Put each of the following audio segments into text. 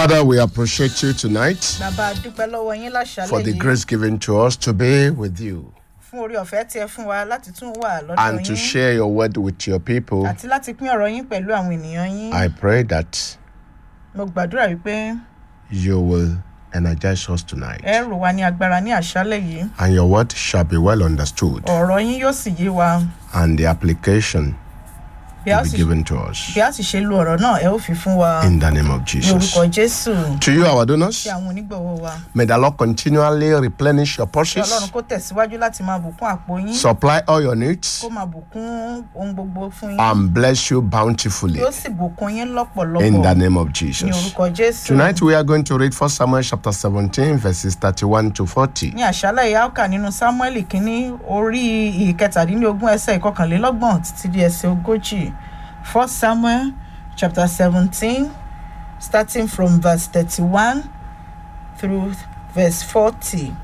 Father, we appreciate you tonight Bàbá a dúpẹ́ lọ́wọ́ yín láṣálẹ́ for the yìí grace given to us to be with you fún oore ọ̀fẹ́ tí ẹ fún wa láti tún wà lọ́dọ̀ and to yín share your word with your people. àti láti pín ọ̀rọ̀ yín pẹ̀lú àwọn ènìyàn yín. I pray that Mo gbàdúrà wípé you will energize us tonight ẹ rò wá ní agbára ní àṣálẹ́ yìí. and your word shall be well understood Ọ̀rọ̀ yín yóò sì yé wa. and the application Bí a will be sì given to us bí a sì ṣe lo ọ̀rọ̀ náà ẹ ó fi fún wa in the name of ní Jesus. orúkọ Jésù. To you, our donors, Ṣé àwọn onígbọ̀wọ́ wa. may the Lord continually replenish your Kí purses, Ọlọ́run kó tẹ̀síwájú láti máa bùkún àpò yín. supply all your needs, Kó máa bùkún ohun gbogbo fún yín. and bless you bountifully Yóò sì bùkún yín lọ́pọ̀lọpọ̀ in the name of ní Jesus. orúkọ Jésù. Tonight we are going to read 1 Samuel chapter 17 verses 31 to 40. Ní àṣálẹ́ yìí a ó kà nínú Sámúẹ́lì kínní orí ìkẹtàdínlógún ẹsẹ̀ ìkọkànlélọ́gbọ̀n títí di ẹsẹ̀ ogójì. 1 Samuel chapter 17 starting from verse 31 through verse 40.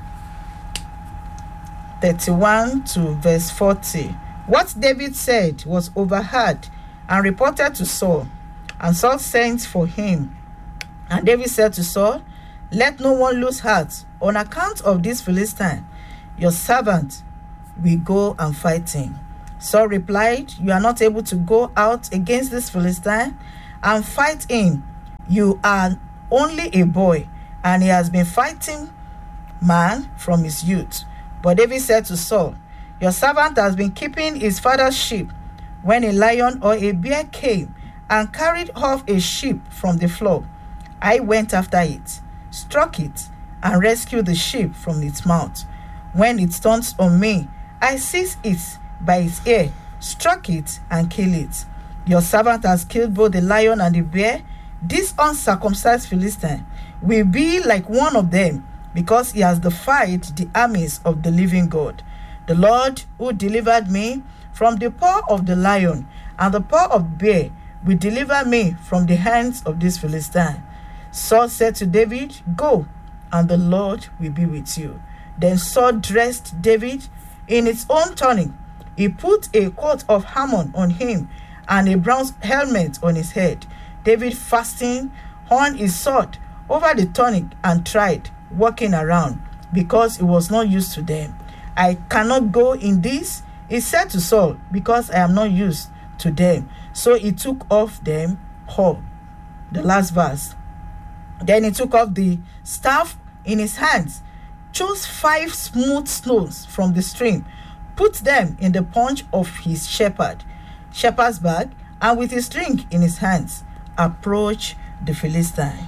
31 to verse 40. What David said was overheard and reported to Saul, and Saul sent for him. And David said to Saul, "Let no one lose heart on account of this Philistine. Your servant will go and fight him." Saul replied, "You are not able to go out against this Philistine and fight him. You are only a boy, and he has been fighting man from his youth." But David said to Saul, "Your servant has been keeping his father's sheep. When a lion or a bear came and carried off a sheep from the flock, I went after it, struck it, and rescued the sheep from its mouth. When it turned on me, I seized it by its ear, struck it, and killed it. Your servant has killed both the lion and the bear. This uncircumcised Philistine will be like one of them, because he has defied the armies of the living God. The Lord who delivered me from the paw of the lion and the paw of the bear will deliver me from the hands of this Philistine." Saul said to David, "Go, and the Lord will be with you." Then Saul dressed David in his own tunic. He put a coat of Hammon on him and a bronze helmet on his head. David fastened on his sword over the tunic and tried walking around, because he was not used to them. "I cannot go in this," he said to Saul, "because I am not used to them." So he took off them all. The last verse. Then he took off the staff in his hands, chose 5 smooth stones from the stream, put them in the paunch of his shepherd's bag, and with his string in his hands, approached the Philistine.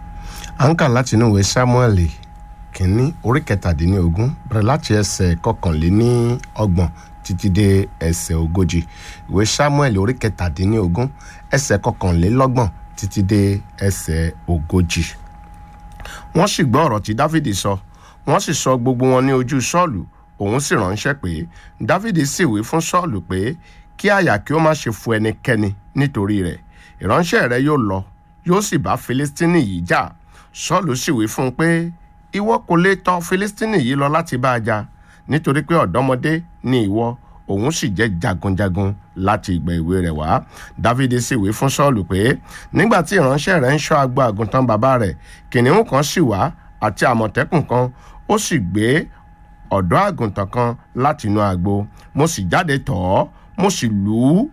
À ń kà láti inú ìwé Sámúẹ́lì kìíní orí kẹtàdínlógún bẹ̀rẹ̀ láti ẹsẹ̀ kọkànléníọgbọ̀n títí dé ẹsẹ̀ ogójì. Ìwé Sámúẹ́lì orí kẹtàdínlógún ẹsẹ̀ kọkànlélọ́gbọ̀n títí dé ẹsẹ̀ ogójì. Wọ́n sì gbọ́ ọ̀rọ̀ tí Dáfídì sọ, wọ́n sì sọ gbogbo wọn ní ojú Sọ́ọ̀lù. Òun sì ránṣẹ́ pé Dáfídì sì wí fún Sọ́ọ̀lù pé kí àyà kí ó má ṣe fu ẹnikẹ́ni nítorí rẹ̀. Ìránṣẹ́ rẹ̀ yóò lọ, yóò sì bá Filistini yìí jà. Sọ́ọ̀lù sì wí fún un pé ìwọ kò lè tọ̀ Filistini yìí lọ láti bá a jà, nítorí pé ọ̀dọ́mọdé ni ìwọ, òun sì jẹ́ jagunjagun láti ìgbà èwe rẹ̀ wá. Dáfídì sì wí fún Sọ́ọ̀lù pé nígbà tí ìránṣẹ́ rẹ̀ ń ṣọ́ agbo àgùntàn bàbá rẹ̀, kìnìún kan sì wá àti àmọ̀tẹ́kùn kan, ó sì gbé ọ̀dọ́ àgùntàn kan láti inú agbo. Mo sì jáde tọ̀ ọ́, mo sì lù ú,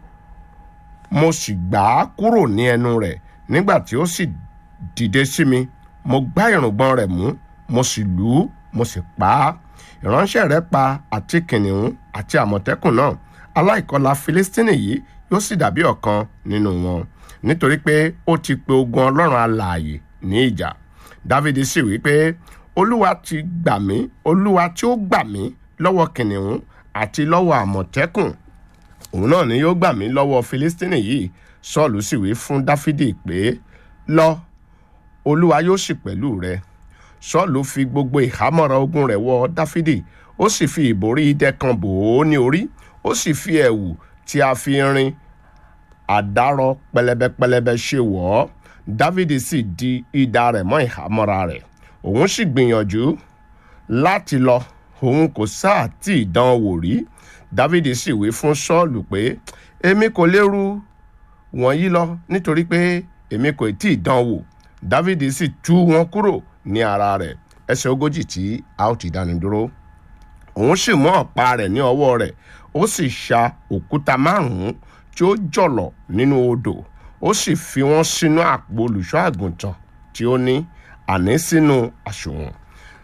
mo sì gbà á kúrò ní ẹnu rẹ̀. Nígbà tí ó sì dìde sí mi, mo gbá irùngbọ̀n rẹ̀ mú, mo sì lù ú, mo sì pa á. Ìránṣẹ́ rẹ̀ pa àti kìnìún àti àmọ̀tẹ́kùn náà. Aláìkọlà Filistini yìí yóò sì dàbí ọ̀kan nínú wọn, nítorí pé ó ti pe ogun Ọlọ́run alààyè ní ìjà. Dáfídì sì wí pé Olúwa ti gbà mí, Olúwa tí ó gbà mí lọ́wọ́ kìnìún àti lọ́wọ́ àmọ̀tẹ́kùn, òun náà ni yóò gbà mí lọ́wọ́ Filistini yìí. Sọ́ọ̀lù sì wí fún Dáfídì pé lọ, Olúwa yóò sì pẹ̀lú rẹ. Sọ́ọ̀lù fi gbogbo ìhámọ́ra ogun rẹ̀ wọ Dáfídì, ó sì fi ìbòrí idẹ kan bò ó ní orí, ó sì fi ẹ̀wù tí a fi irin àdárọ pẹlẹbẹpẹlẹbẹ ṣe wọ̀ ọ́. Dáfídì sì di idà rẹ̀ mọ́ ìhámọ́ra rẹ̀. Òun sì gbìyànjú láti lọ, òun kò sáà tí ì dán wò rí. Dáfídì sì wí fún Sọ́ọ̀lù pé èmi kò lè rú wọ̀nyí lọ, nítorí pé èmi kò tí ì dán wò. Dávidi sì tú wọn kúrò ní ara rẹ̀. Ẹsẹ̀ ogójì tí a ó ti dáni dúró. Òun sì mú ọ̀pá rẹ̀ ní ọwọ́ rẹ̀, ó sì ṣa òkúta 5 tí ó jọ̀lọ̀ nínú odò, ó sì fi wọ́n sínú àpò olùṣọ́ àgùntàn tí ó ní, àní sínú àsùnwọ̀n.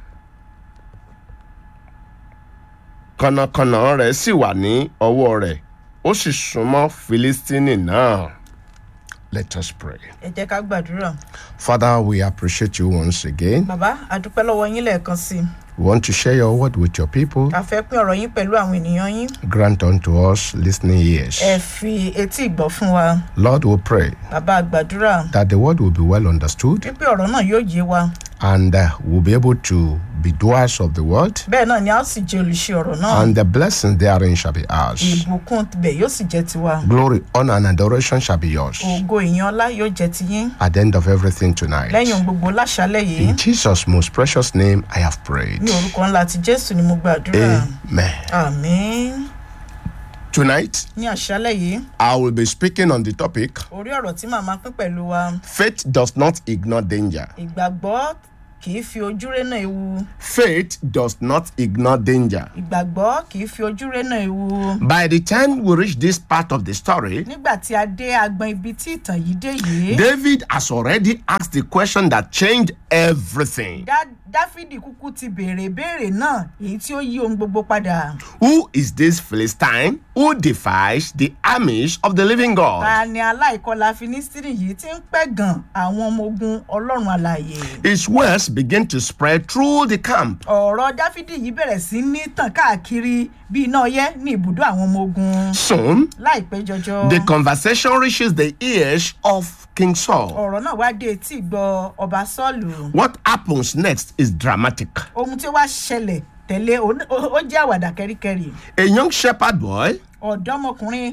Kànnàkànnà rẹ̀ sì wà ní ọwọ́ rẹ̀, ó sì súnmọ́ Filistini náà. Let us pray. ẹ jẹ́ ká gbàdúrà. Father, we appreciate you once again. Bàbá, a dúpẹ́ lọ́wọ́ yín lẹ́ẹ̀kan sí i. We want to share your word with your people. A fẹ́ pín ọ̀rọ̀ yín pẹ̀lú àwọn ènìyàn yín. Grant unto us listening ears. Ẹ fi etí ìgbọ́ fún wa. Lord, we pray Bàbá, a gbàdúrà that the word will be well understood wípé ọ̀rọ̀ náà yóò yé wa. and we'll be able to be doers of the word, Bẹ́ẹ̀ náà ni a ó sì jẹ́ olùṣe ọ̀rọ̀ náà. and the blessings therein shall be ours. Ìbùkún bẹ̀ yóò sì jẹ́ tiwa. Glory, honor, and adoration shall be yours Ògo ìyìn ọlá yóò jẹ́ tiyín. at the end of everything tonight. Lẹ́yìn ohun gbogbo láṣálẹ̀ yìí. In Jesus' most precious name, I have prayed. Ní orúkọ ńlá ti Jésù ni mo gbàdúrà. Amen. Àmín. Tonight, Ní àṣálẹ̀ yìí, I will be speaking on the topic, orí ọ̀rọ̀ tí màá máa pín pẹ̀lú wa. faith does not ignore danger. Ìgbàgbọ́ kì í fi ojú rénà ewu. Faith does not ignore danger. Ìgbàgbọ́ kì í fi ojú rénà ewu. By the time we reach this part of the story, Nígbà tí a dé agbọn ibi tí ìtàn yìí dé yìí, David has already asked the question that changed everything. Dáfídì kúkú ti béèrè ìbéèrè náà èyí tí ó yí ohun gbogbo padà. Who is this Philistine who defies the armies of the living God? Ta ni aláìkọlà Fílístínì yìí tí ń pẹ̀gàn àwọn ọmọ ogun Ọlọ́run alààyè? His words begin to spread through the camp. Ọ̀rọ̀ Dáfídì yìí bẹ̀rẹ̀ sí ní tàn káàkiri bí iná ọyẹ́ ní ibùdó àwọn ọmọ ogun. Soon, Láìpẹ́ jọjọ, the conversation reaches the ears of King Saul. ọ̀rọ̀ náà wá dé etí ìgbọ́ ọba Sọ́ọ̀lù. What happens next is dramatic. Ohun tí ó wá ṣẹlẹ̀ tẹ̀lé ó jẹ́ àwàdà kẹ́ríkẹ́rí. A young shepherd boy Ọ̀dọ́mọkùnrin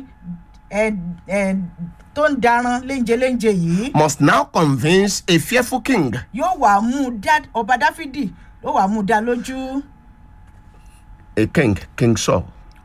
tó ń daran léńjeléńje yìí must now convince a fearful king yóò wá mú ọba Dáfídì yóò wá mú dá lójú. a king, King Saul,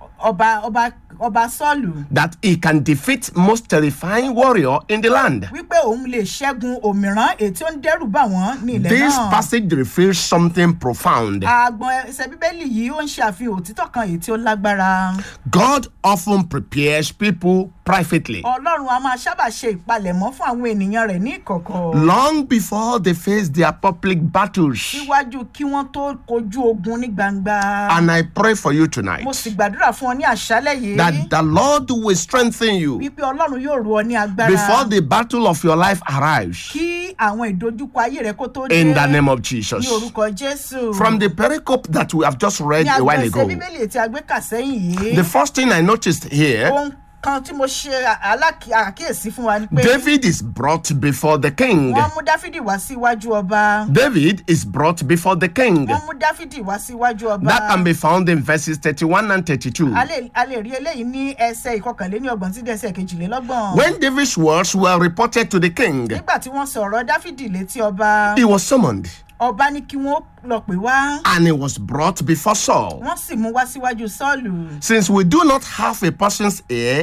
ọba Sọ́ọ̀lù that he can defeat most terrifying warrior in the land. wípé òun lè ṣẹ́gun òmíràn èyí tí ó ń dẹ́rù bà wọ́n ní ilẹ̀ This náà. passage reveals something profound. Àgbọn ẹsẹ̀ Bíbélì yìí ó ń ṣe àfihàn òtítọ́ kan èyí tí ó lágbára. God often prepares people privately, Ọlọ́run a máa sábà ṣe ìpalẹ̀mọ́ fún àwọn ènìyàn rẹ̀ ní ìkọ̀kọ̀. long before they face their public battles. Síwájú kí wọ́n tó kojú ogun ní gbangba. And I pray for you tonight Mo sì gbàdúrà fún ọ ní àṣálẹ̀ yìí. that the Lord will strengthen you Wípé Ọlọ́run yóò rú ọ ní agbára. before the battle of your life arrives. Kí àwọn ìdojúkọ ayé rẹ kó tó dé. In the name of Jesus. Ní orúkọ Jésù. From the pericope that we have just read Ní a while àgbọ̀nsẹ̀ ago, Bíbélì tí a gbé kà sẹ́yìn yìí. the first thing I noticed here, Ohun kan tí mo ṣe àkíyèsí fún wa ni pé. David is brought before the king. Wọ́n mú Dáfídì wá síwájú ọba. David is brought before the king. Wọ́n mú Dáfídì wá síwájú ọba. That can be found in verses 31 and 32. A lè rí eléyìí ní ẹsẹ̀ ìkọkànléníọgbọ̀n sí ẹsẹ̀ kejìlélọ́gbọ̀n. When David's words were reported to the king, Nígbà tí wọ́n sọ ọ̀rọ̀ Dáfídì létí ọba, he was summoned ọba ní kí wọ́n lọ pè wá. and he was brought before Saul. Wọ́n sì mú wá síwájú Sọ́ọ̀lù. Since we do not have a person's ear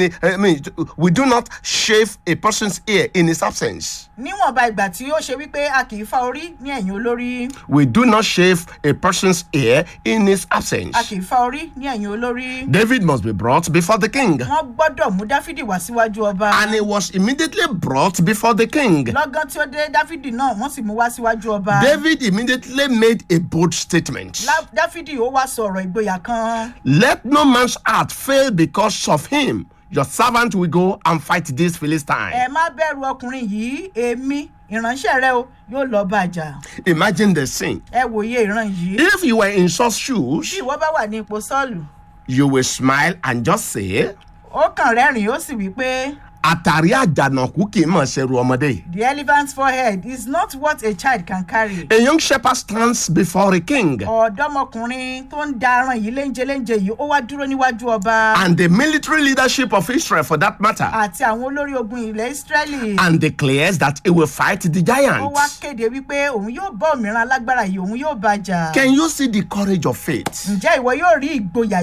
we do not shave a person's ear in his absence. Níwọ̀nba ìgbà tí ó ṣe wípé a kì í fa orí ní ẹ̀yìn olórí. We do not shave a person's ear in his absence. A kì í fa orí ní ẹ̀yìn olórí. David must be brought before the king. Wọ́n gbọ́dọ̀ mú Dáfídì wá síwájú ọba. And he was immediately brought before the king. Lọ́gán tí ó dé Dáfídì náà, wọ́n sì mú wá síwájú ọba. David immediately made a bold statement. Dáfídì ó wá sọ̀rọ̀ ìgboyà kan. Let no man's heart fail because of him. Your servant will go and fight this Philistine. Ẹ má bẹ̀rù ọkùnrin yìí, èmi ìránṣẹ́ rẹ o yóò lọ bàjà. Imagine the scene. Ẹ wòye ìran yìí. If you were in Saul's shoes, Bí ìwọ bá wà ní ipò Sọ́ọ̀lù, you will smile and just say, ó kàn rẹ́rìn-ín ó sì wí pé. àtàrí àjànàkú kì í mọ̀ ṣẹ̀rù ọmọdé. The elephant's forehead is not what a child can carry. A young shepherd stands before a king. Ọ̀dọ́mọkùnrin tó ń daran yìí léńjeléńje yìí ó wá dúró níwájú ọba. And the military leadership of Israel, for that matter, Àti àwọn olórí ogun ilẹ̀ Ísírẹ́lì. and declares that he will fight the Ó giant. wá kéde wípé òun yóò bá òmìrán alágbára yìí, òun yóò bàjà. Can you see the courage of faith? Ǹjẹ́ ìwọ yóò rí ìgboyà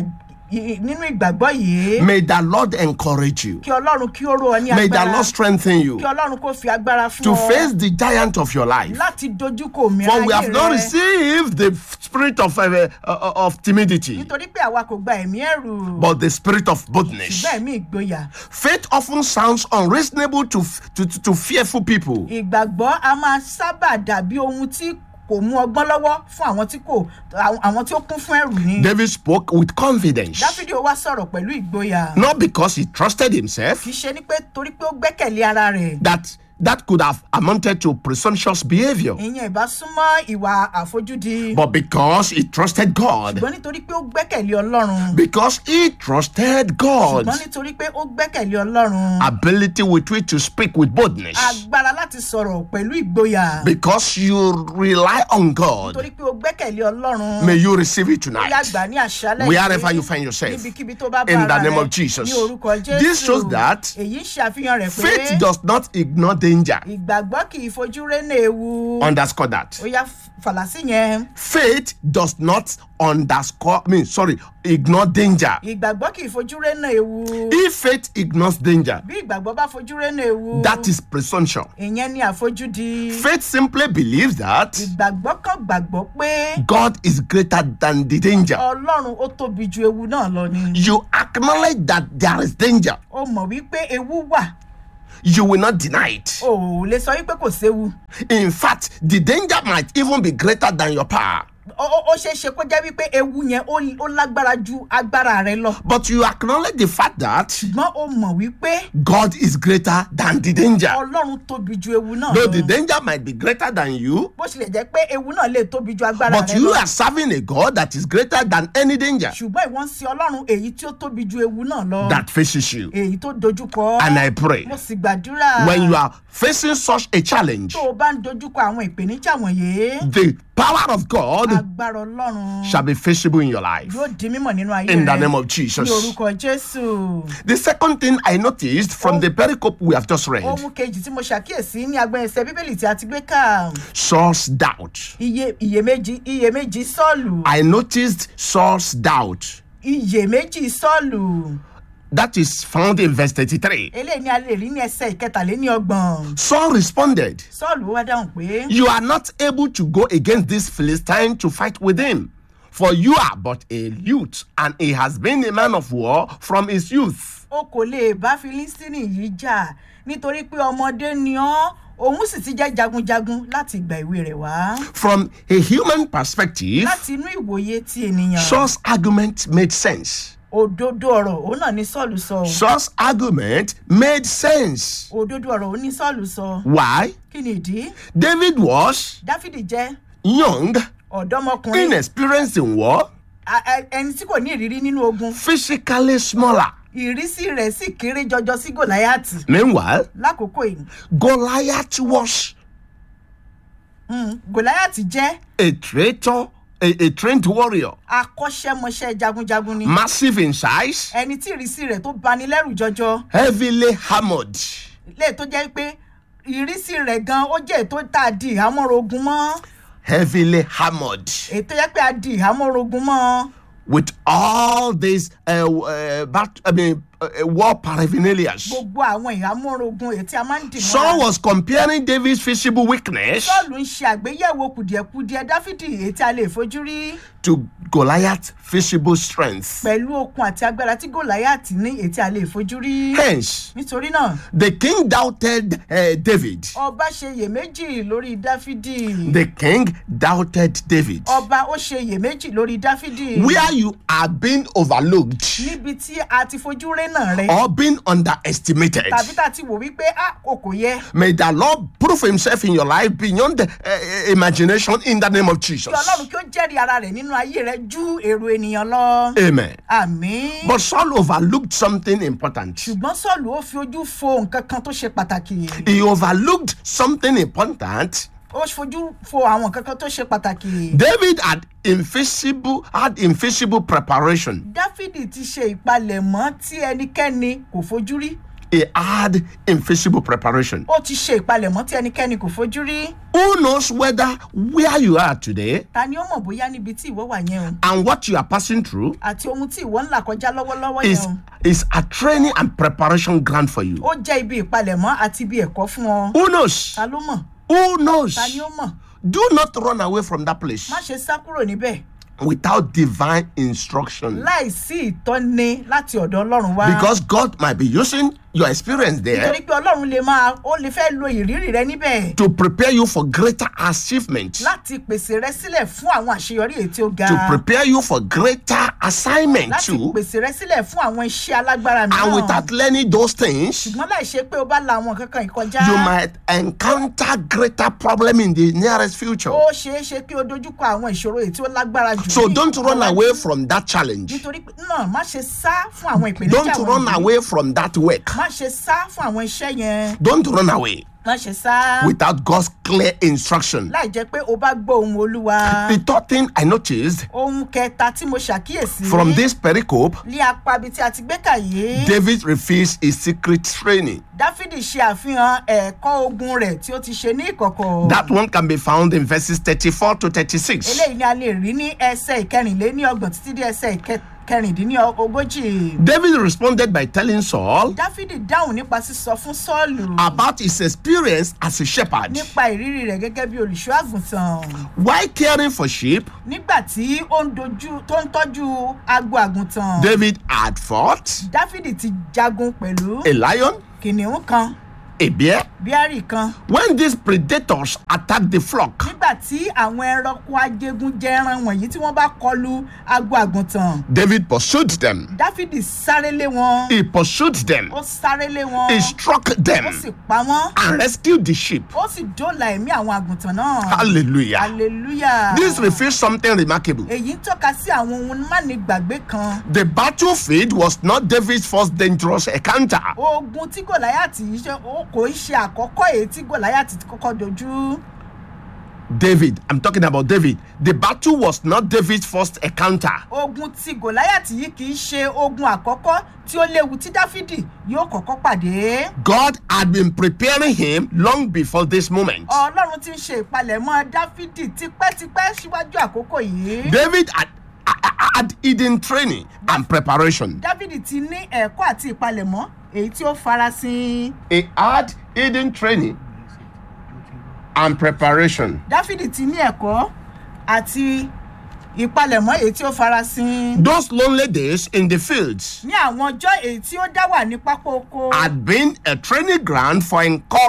nínú ìgbàgbọ́ yìí. May the Lord encourage you. Kí Ọlọ́run kí ó ró ọ ní May the agbára. Lord strengthen you Kí Ọlọ́run kó fi agbára fún to ọ. face the giant of your life. Láti dojúkọ òmìnira For we have ayé not rẹ. received the spirit of timidity, Nítorí pé àwa kò gba ẹ̀mí ẹ̀rù. but the spirit of boldness. Ṣùgbọ́n ẹ̀mí ìgboyà. Faith often sounds unreasonable to fearful people. Ìgbàgbọ́ a máa sábà dàbí ohun tí kò mú ọgbọ́n lọ́wọ́ fún àwọn tí ó kún fún ẹ̀rù ni. David spoke with confidence, Dáfídì ó wá sọ̀rọ̀ pẹ̀lú ìgboyà. not because he trusted himself, Kì í ṣe ní pé torí pé ó gbẹ́kẹ̀lé ara rẹ̀. that could have amounted to presumptuous behavior, Ìyẹn ìbá súnmọ́ ìwà àfojúdi. but because he trusted God. Ṣùgbọ́n nítorí pé ó gbẹ́kẹ̀lé Ọlọ́run. Because he trusted God. Ṣùgbọ́n nítorí pé ó gbẹ́kẹ̀lé Ọlọ́run. Ability with which to speak with boldness. Agbára láti sọ̀rọ̀ pẹ̀lú ìgboyà. Because you rely on God. Nítorí pé ó gbẹ́kẹ̀lé Ọlọ́run. May you receive it Ó tonight. yá gbà ní àṣálẹ́ yìí. Wherever you find yourself. Níbikíbi tó bá bá In the ara name rẹ. of Jesus. Ní orúkọ Jésù. This shows that Èyí ṣàfihàn rẹ̀ pé faith does not ignore danger. ìgbàgbọ́ kì í fojú rénà ewu. Underscore that. Ó yá fàlàsí yẹn. Faith does not ignore danger. Ìgbàgbọ́ kì í fojú rénà ewu. If faith ignores danger, Bí ìgbàgbọ́ bá fojú rénà ewu. that is presumption. Ìyẹn ni àfojúdi. Faith simply believes that Ìgbàgbọ́ kan gbàgbọ́ pé God is greater than the danger. Ọlọ́run ó tóbi ju ewu náà lọ ni. You acknowledge that there is danger. Ó mọ̀ wípé ewu wà. You will not deny it. O ò lè sọ wípé kò séwu. In fact, the danger might even be greater than your power. Ó ṣeé ṣe kó jẹ́ wípé ewu yẹn ó lágbára ju agbára rẹ lọ. But you acknowledge the fact that Ṣùgbọ́n ó mọ̀ wípé God is greater than the danger. Ọlọ́run tóbi ju ewu náà Though the lọ. danger might be greater than you, Bó tilẹ̀ jẹ́ pé ewu náà lè tóbi ju agbára but rẹ you lọ. are serving a God that is greater than any danger Ṣùgbọ́n ìwọ ń sin Ọlọ́run èyí tí ó tóbi ju ewu náà lọ. that faces you. Èyí tó dojúkọ. And I pray, Mo sì gbàdúrà. when you are facing such a challenge, Tó o bá ń dojúkọ àwọn ìpèníjà wọ̀nyí. the power of God Agbára Ọlọ́run. shall be feasible in your life. Yóò di mímọ̀ nínú ayé rẹ. In the name of Ní Jesus. orúkọ Jésù. The second thing I noticed from the pericope we have just read, Ohun kejì tí mo ṣàkíyèsí ní agbọn ẹsẹ̀ Bíbélì tí a ti gbé kà. Saul's doubt. Iyèméjì Sọ́ọ̀lù. I noticed Saul's doubt. Iyèméjì Sọ́ọ̀lù. That is found in verse 33. Eléyìí ni a lè rí ní ẹsẹ̀ ìkẹtàléníọgbọ̀n. Saul responded, Sọ́ọ̀lù wá dáhùn pé. "You are not able to go against this Philistine to fight with him, for you are but a youth, and he has been a man of war from his youth." O kò lè bá Filistini yìí jà nítorí pé ọmọdé ni ọ́. Òun sì ti jẹ́ jagunjagun láti ìgbà ìwé rẹ̀ wá. From a human perspective, Láti inú ìwòye ti ènìyàn. Saul's argument made sense. Òdodo ọ̀rọ̀ òun náà ni Sọ́ọ̀lù sọ. Saul's argument made sense. Òdodo ọ̀rọ̀ òun ni Sọ́ọ̀lù sọ. Why? Kí ni ìdí? David was Dáfídì jẹ́ young, ọ̀dọ́mọkùnrin. inexperienced in war, Ẹni tí kò ní ìrírí nínú ogun. physically smaller. Ìrísí rẹ̀ sì kéré jọjọ sí Gòláyàtì. Meanwhile, Lákòókò yìí. Goliath was Gòláyàtì jẹ́ a traitor, a trained warrior, akọ́ṣẹ́mọṣẹ́ jagunjagun ni. massive in size, Ẹni tí ìrísí rẹ̀ tó bani lẹ́rù jọjọ. heavily armored. Léè tó jẹ́ pé ìrísí rẹ̀ gan ó jẹ́ ètò tá a di ìhámọ́ra ogun mọ́. Heavily armored Ètò yẹ pé a di ìhámọ́ra ogun mọ́. with all these war paraphernalias. Gbogbo àwọn ìhámọ́ra ogun èyí tí a máa ń dì Saul mọ́ra. was comparing David's visible weakness Sọ́ọ̀lù ń ṣe àgbéyẹ̀wò kùdìẹ̀kudiẹ Dáfídì èyí tí a lè fojú rí. to Goliath's visible strength. Pẹ̀lú okun àti agbára tí Gòláyàtì ní èyí tí a lè fojú rí. Hence, Nítorí náà, the king doubted David. ọba ṣe iyèméjì lórí Dáfídì. The king doubted David. Ọba ó ṣe iyèméjì lórí Dáfídì. Where you are being overlooked Níbi tí a ti fojú rénà rẹ̀. or being underestimated, Tàbí tá a ti wò wípé o kò yẹ. may the Lord prove himself in your life beyond imagination in the name of Jesus. Kí Ọlọ́run kí ó jẹ́rìí ara rẹ̀ nínú ayé rẹ̀ ju èrò ènìyàn lọ. Amen. Àmín. But Saul overlooked something important. Ṣùgbọ́n Sọ́ọ̀lù ó fi ojú fo nǹkan kan tó ṣe pàtàkì. He overlooked something important. Ó fojú fo àwọn nǹkan kan tó ṣe pàtàkì. David had invisible preparation Dáfídì ti ṣe ìpalẹ̀mọ́ tí ẹnikẹ́ni kò fojú rí. He had invisible preparation. ó ti ṣe ìpalẹ̀mọ́ tí ẹnikẹ́ni kò fojú rí. Who knows whether where you are today ta ni ó mọ̀ bóyá níbi tí ìwọ wà yẹn o and what you are passing through àti ohun tí ìwọ ń là kọjá lọ́wọ́lọ́wọ́ yẹn o. is a training and preparation ground for you? ó jẹ́ ibi ìpalẹ̀mọ́ àti ibi ẹ̀kọ́ fún ọ. Who knows? ta ló mọ̀? Who knows? ta ni ó mọ̀? Do not run away from that place má ṣe sá kúrò níbẹ̀ without divine instruction. láìsí ìtọ́ni láti ọ̀dọ̀ ọlọ́run wá. Because God might be using your experience there nítorí pé ọlọ́run lè fẹ́ lo ìrírí rẹ níbẹ̀ to prepare you for greater achievements, láti pèsè rẹ sílẹ̀ fún àwọn àṣeyọrí èyí tí ó ga. to prepare you for greater assignment láti too. pèsè rẹ sílẹ̀ fún àwọn iṣẹ́ alágbára And mìíràn. without learning those things, ṣùgbọ́n láì ṣe pé o bá la àwọn kankan ìkọjá. you might encounter greater problem in the nearest future. ó ṣeé ṣe kí o dojúkọ àwọn ìṣòro èyí tí ó lágbára jù. So ní don't run ìwájú. away from that challenge. nítorí pé náà má ṣe sá fún àwọn ìpèníjà Don't run wọ̀nyí. away from that work. má ṣe sá fún àwọn iṣẹ́ yẹn. Don't run away má ṣe sá. without God's clear instruction. láì jẹ́ pé o bá gbọ́ ohun olúwa. The third thing I noticed ohun kẹta tí mo ṣàkíyèsí. from this pericope, ní apá ibi tí a ti gbé kàyé. David refused his secret training. dáfídì ṣe àfihàn ẹ̀kọ́ ogun rẹ̀ tí ó ti ṣe ní ìkọ̀kọ̀. That one can be found in verses 34 to 36. eléyìí ni a lè rí ní ẹsẹ̀ ìkẹrìnléníọgbọ̀n títí dé ẹsẹ̀ kẹrìndínlógójì. David responded by telling Saul dáfídì dáhùn nípa sísọ fún sọ́ọ̀lù. about his experience as a shepherd. nípa ìrírí rẹ̀ gẹ́gẹ́ bí olùṣọ́ àgùntàn. While caring for sheep, nígbà tí ó ń tọ́jú agbo àgùntàn. David had fought dáfídì ti jagun pẹ̀lú a lion, kìnìún kan a bear. bíárì kan. When these predators attacked the flock, nígbà tí àwọn ẹranko ajégunjẹran wọ̀nyí tí wọ́n bá kọlu agbo àgùntàn. David pursued them. dáfídì sáré lé wọn. He pursued them. ó sáré lé wọn. He struck them ó sì pa wọ́n. and rescued the sheep. ó sì dóòlà ẹ̀mí àwọn àgùntàn náà. Hallelujah. hallelujah. This reveals something remarkable. èyí ń tọ́ka sí àwọn ohun mánigbàgbé kan. The battlefield was not David's first dangerous encounter. ogun tí gòláyàtì yìí ṣe kò í ṣe àkọ́kọ́ èyí tí gòláyàtì kọ́kọ́ dojú. David, I'm talking about David. The battle was not David's first encounter. ogun tí gòláyàtì yìí kì í ṣe ogun àkọ́kọ́ tí ó léwu tí dáfídì yóò kọ́kọ́ pàdé. God had been preparing him long before this moment. ọlọ́run ti ń ṣe ìpalẹ̀mọ́ dáfídì tipẹ́tipẹ́ síwájú àkókò yìí. David had hidden training and preparation. dáfídì ti ní ẹ̀kọ́ àti ìpalẹ̀mọ́ èyí tí ó farasin. He had hidden training and preparation. dáfídì ti ní ẹ̀kọ́ àti ìpalẹ̀mọ́ èyí tí ó farasin. Those lonely days in the fields ní àwọn ọjọ́ èyí tí ó dá wà ní pápá oko. had been a training ground for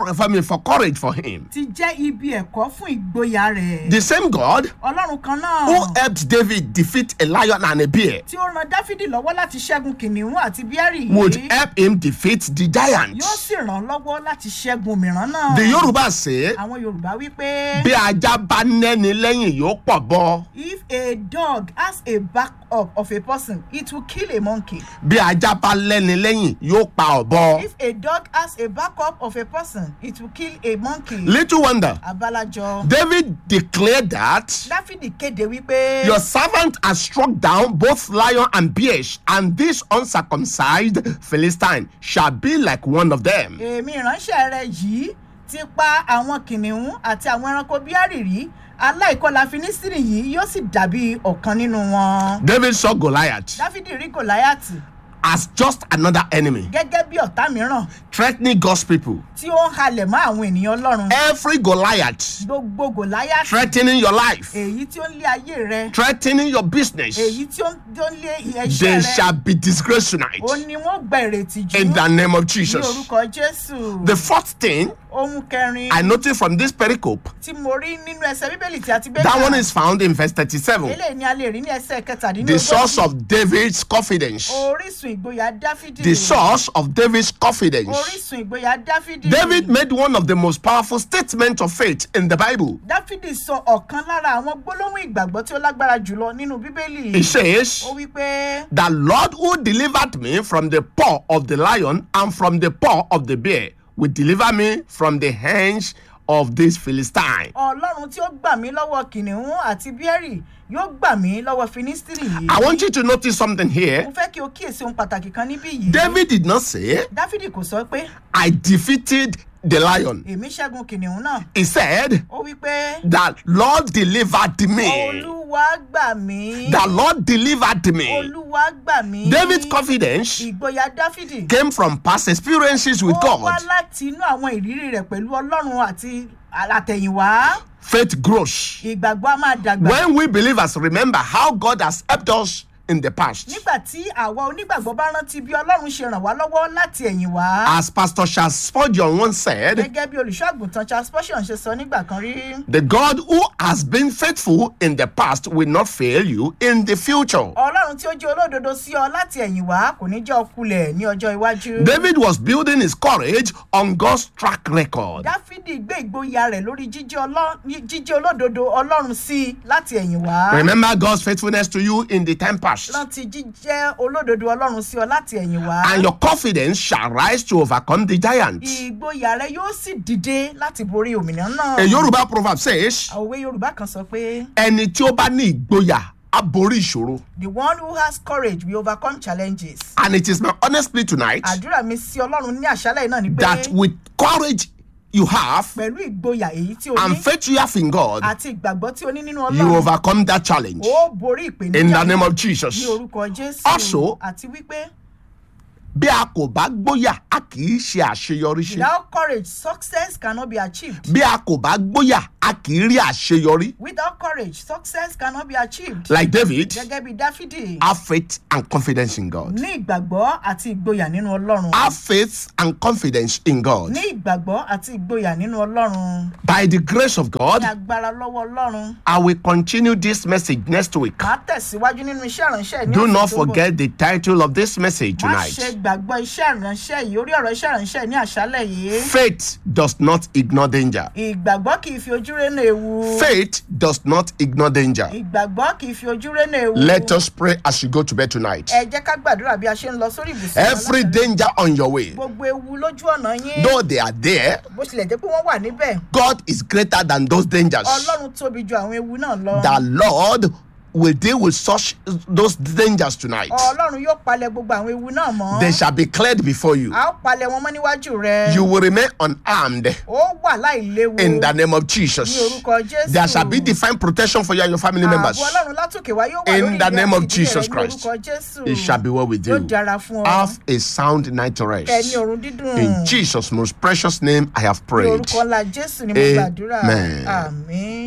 courage for him. ti jẹ́ ibi ẹ̀kọ́ fún ìgboyà rẹ̀. The same God ọlọ́run kan who náà helped David defeat a lion and a bear tí ó ran dáfídì lọ́wọ́ láti ṣẹ́gun kìnìún àti bíárì would yìí help him defeat the giant. yóò sì ràn án lọ́wọ́ láti ṣẹ́gun mìíràn náà. The Yoruba say, àwọn yorùbá wí pé bí ajá bá nẹ́ni lẹ́yìn yóò pọ̀ bọ́. if a dog has a backup of a person it will kill a monkey. Bí ajá bá lẹ́ni lẹ́yìn yóò pa ọ̀bọ. if a dog has a backup of a person it will kill a monkey. Little wonder, abalajọ. David declared that dáfídì kéde wípé your servant has struck down both lion and bears, and this uncircumcised Philistine shall be like one of them. èmi ìránṣẹ́ rẹ yìí ti pa àwọn kìnìún àti àwọn ẹranko bíárì rí aláìkọlà filistíìnì yìí yóò sì dàbí ọ̀kan nínú wọn. David saw Goliath dáfídì rí gòláyàtì as just another enemy, gẹ́gẹ́ bí ọ̀tá mìíràn threatening God's people. tí ó ń halẹ̀ mọ́ àwọn ènìyàn ọlọ́run. Every Goliath gbogbo gòláyàtì threatening your life, èyí tí ó ń lé ayé rẹ threatening your business, èyí tí ó ń lé they iṣẹ́ shall rẹ be disgraced ó tonight ní wọ́n gba ìrètí jù in the name of ní Jesus. orúkọ jésù. The fourth thing ohun kẹrin I noticed from this pericope, tí mo rí nínú ẹsẹ̀ bíbélì tí a ti gbé that one is found in verse 37. eléyìí ni a lè rí ní ẹsẹ̀ The source kẹtàdínlógójì. of David's confidence. orísun ìgboyà dáfídì. The source of David's confidence. orísun ìgboyà dáfídì. David made one of the most powerful statements of faith in the Bible. dáfídì sọ ọ̀kan lára àwọn gbólóhùn ìgbàgbọ́ tí ó lágbára jùlọ nínú bíbélì. He says, ó wí pé the Lord who delivered me from the paw of the lion and from the paw of the bear will deliver me from the hands of this Philistine. ọlọ́run tí ó gbà mí lọ́wọ́ kìnìún àti bíẹ́rì yóò gbà mí lọ́wọ́ finistiri yìí. I want you to notice something here. mo fẹ́ kí o kíyèsí ohun pàtàkì kan níbí yìí. David did not say, dáfídì kò sọ pé I defeated the lion. èmi ṣẹ́gun kìnìún náà. He said, ó wí pé the Lord delivered me. olúwa gbà mí. The Lord delivered me. olúwa gbà mí. David's confidence ìgboyà dáfídì. came from past experiences with ó wá God. láti inú àwọn ìrírí rẹ̀ pẹ̀lú ọlọ́run àti àtẹ̀yìnwá. Faith grows. ìgbàgbọ́ á máa dàgbà. When we believers remember how God has helped us in the past. nígbà tí àwa onígbàgbọ́ bá rántí bí ọlọ́run ṣe ràn wá lọ́wọ́ láti ẹ̀yìn wá. As Pastor Charles Spurgeon once said, gẹ́gẹ́ bí olùṣọ́àgùntàn Charles Spurgeon ṣe sọ nígbà kan rí. the God who has been faithful in the past will not fail you in the future. ọlọ́run tí ó jẹ́ olódodo sí ọ láti ẹ̀yìn wá kò ní jẹ́ ọkulẹ̀ ní ọjọ́ iwájú. David was building his courage on God's track record. dáfídì gbé ìgboyà rẹ̀ lórí jíjẹ́ olódodo ọlọ́run sí láti ẹ̀yìn wá. Remember God's faithfulness to you in the time past. rántí jíjẹ́ olódodo ọlọ́run sí ọ láti ẹ̀yìn wá. And your confidence shall rise to overcome the giant. ìgboyà rẹ yóò sì dìde láti borí òmìnira náà. A Yoruba proverb says, òwe yorùbá kan sọ pé ẹni tí ó bá ní ìgboyà á borí ìṣòro. the one who has courage will overcome challenges. And it is my honest plea tonight àdúrà mi sí ọlọ́run ní àṣálẹ̀ yìí náà ni pé that with courage you have pẹ̀lú ìgboyà èyí tí o and ní faith you have in God, àti ìgbàgbọ́ tí o ní nínú you ọlọ́run overcome that challenge. ó borí ìpèníjà In the name of ní Jesus. orúkọ jésù. Also, àti wípé bí a kò bá gbóyà a kì í ṣe àṣeyọrí ṣe. without courage success cannot be achieved. Bí a kò bá gbóyà a kì í rí àṣeyọrí. without courage success cannot be achieved. Like David, gẹ́gẹ́ bí dáfídì have faith and confidence in God. ní ìgbàgbọ́ àti ìgboyà nínú ọlọ́run. Have faith and confidence in God. ní ìgbàgbọ́ àti ìgboyà nínú ọlọ́run. By the grace of God, ní agbára lọ́wọ́ ọlọ́run. I will continue this message next week. màá tẹ̀síwájú nínú iṣẹ́ ìránṣẹ́ ní Do ọ̀sẹ̀ not tó ń bọ̀. forget the title of this message má tonight. ṣe gbàgbọ́ iṣẹ́ ìránṣẹ́ yìí orí ọ̀rọ̀ iṣẹ́ ìránṣẹ́ ní àṣálẹ̀ yìí. Faith does not ignore danger. ìgbàgbọ́ kì í fi ojú rénà ewu. Faith does not ignore danger. ìgbàgbọ́ kì í fi ojú rénà ewu. Let us pray as you go to bed tonight. ẹ jẹ́ ká gbàdúrà bí a ṣe ń lọ sórí ibùsùn wa Every lásàálẹ̀. danger on your way, gbogbo ewu lójú ọ̀nà yín. though they are there, bó tilẹ̀ jẹ́ pé wọ́n wà níbẹ̀. God is greater than those dangers. ọlọ́run tóbi ju àwọn ewu náà lọ. The Lord will deal with such those dangers tonight. ọlọ́run yóò palẹ̀ gbogbo àwọn ewu náà mọ́. They shall be cleared before you. a ó palẹ̀ wọn mọ́ níwájú rẹ. You will remain unarmed ó wà láìléwu. in the name of ní Jesus. orúkọ jésù. There shall be divine protection for you and your family members. ààbò ọlọ́run látòkè wá yóò wà In lórí the ìrìn name àti of ìdílé Jesus rẹ ní Christ. orúkọ jésù. It shall be well with yóò you. dára fún ọ. Have a sound night rest. ẹni òrùn dídùn. In Jesus' most precious name, I have ní prayed. orúkọ ńlá jésù ni mo gbàdúrà. Amen. àmín.